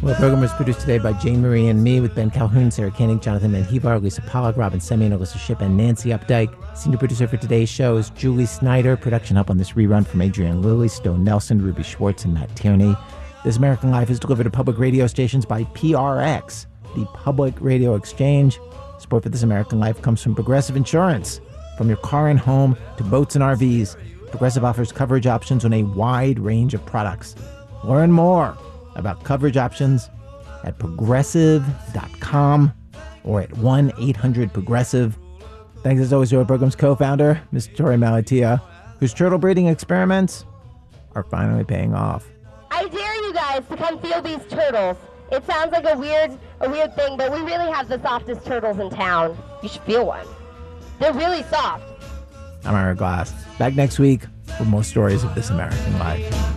Well, the program was produced today by Jane Marie and me, with Ben Calhoun, Sarah Koenig, Jonathan Menjivar, Lisa Pollack, Robin Semyon, Alyssa Shipp, and Nancy Updike. Senior producer for today's show is Julie Snyder. Production help on this rerun from Adrienne Lilly, Stone Nelson, Ruby Schwartz, and Matt Tierney. This American Life is delivered to public radio stations by PRX, the Public Radio Exchange. Support for This American Life comes from Progressive Insurance. From your car and home to boats and RVs, Progressive offers coverage options on a wide range of products. Learn more about coverage options at progressive.com or at 1-800-PROGRESSIVE. Thanks as always to our program's co-founder, Ms. Tori Malatia, whose turtle breeding experiments are finally paying off. I dare you guys to come feel these turtles. It sounds like a weird thing, but we really have the softest turtles in town. You should feel one. They're really soft. I'm Ira Glass. Back next week with more stories of This American Life.